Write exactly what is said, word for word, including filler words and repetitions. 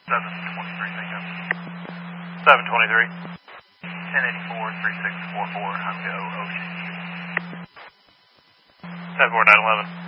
seven twenty-three, thank you. seven twenty-three. ten eighty-four, three six four four, I'm go Ocean. ten four nine eleven.